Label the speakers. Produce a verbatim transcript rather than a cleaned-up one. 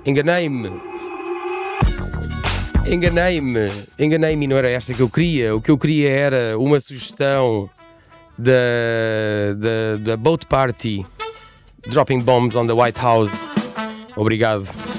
Speaker 1: Enganei-me. Enganei-me. Enganei-me e não era esta que eu queria. O que eu queria era uma sugestão da, da, da Boat Party Dropping Bombs on the White House. Obrigado.